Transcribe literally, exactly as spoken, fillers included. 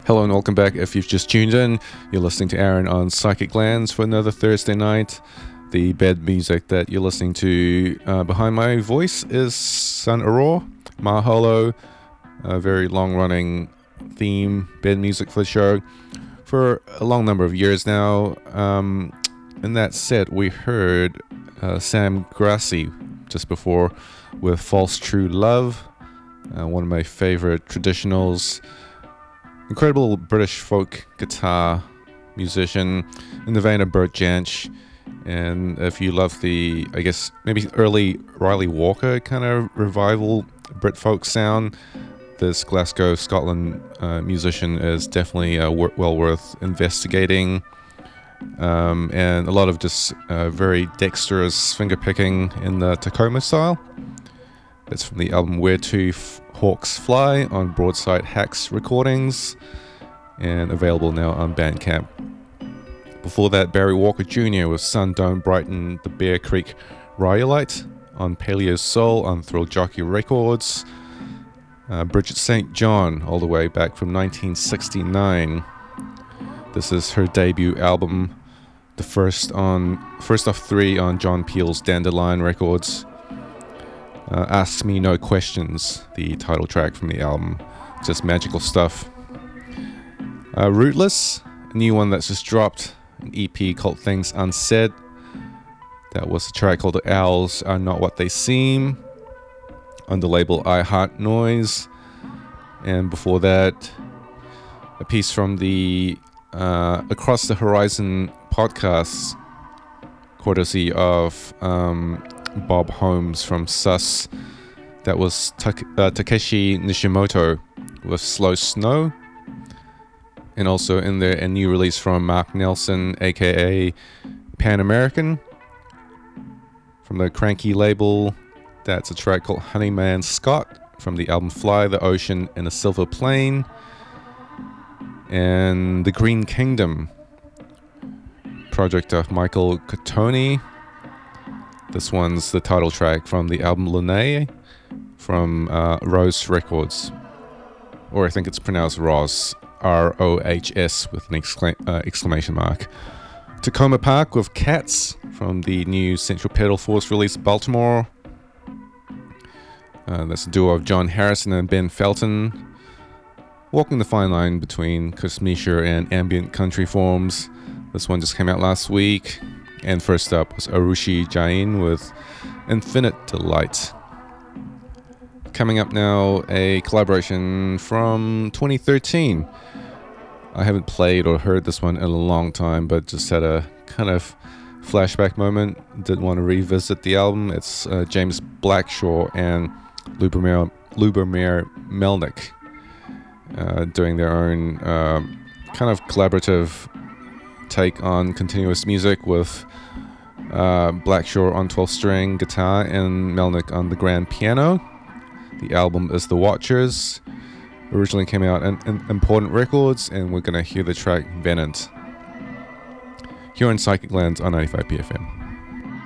Hello and welcome back. If you've just tuned in, you're listening to Aaron on Psychic Lands for another Thursday night. The bed music that you're listening to uh, behind my voice is Sun Aurora, Mahalo, a very long-running theme bed music for the show for a long number of years now. Um, in that set, we heard uh, Sam Grassi just before with False True Love, uh, one of my favorite traditionals. Incredible British folk guitar musician in the vein of Bert Jansch. And if you love the, I guess, maybe early Riley Walker kind of revival Brit folk sound, this Glasgow, Scotland uh, musician is definitely uh, w- well worth investigating. Um, and a lot of just uh, very dexterous finger picking in the Tacoma style. It's from the album Where Two F- Hawks Fly on Broadside Hacks Recordings and available now on Bandcamp. Before that, Barry Walker Junior with Sun Don't Brighten the Bear Creek Rhyolite on Paleo Soul on Thrill Jockey Records. Uh, Bridget Saint John, all the way back from nineteen sixty-nine. This is her debut album, the first on first of three on John Peel's Dandelion Records. Uh, Ask Me No Questions, the title track from the album. Just magical stuff. Uh, Rootless, a new one that's just dropped, an E P called Things Unsaid. That was a track called The Owls Are Not What They Seem on the label I Heart Noise. And before that, a piece from the uh, Across the Horizon podcast, courtesy of um, Bob Holmes from Sus. That was Ta- uh, Takeshi Nishimoto with Slow Snow. And also in there, a new release from Mark Nelson, aka Pan American, from the Cranky label. That's a track called Honeyman Scott from the album Fly the Ocean in a Silver Plane. And The Green Kingdom, project of Michael Cotoni. This one's the title track from the album Lene from uh, Rose Records. Or I think it's pronounced Ross, R O H S with an excla- uh, exclamation mark. Tacoma Park with Cats from the new Central Pedal Force release Baltimore. Uh, that's a duo of John Harrison and Ben Felton, walking the fine line between Kosmisha and ambient country forms. This one just came out last week. And first up was Arushi Jain with Infinite Delight. Coming up now, a collaboration from twenty thirteen. I haven't played or heard this one in a long time, but just had a kind of flashback moment. Didn't want to revisit the album. It's uh, James Blackshaw and Lubomir, Lubomir Melnick uh, doing their own uh, kind of collaborative take on continuous music with uh, Blackshaw on twelve string guitar and Melnick on the grand piano. The album is The Watchers. Originally came out in, in Important Records, and we're going to hear the track Venant here on Psychic Lands on ninety-five P F M.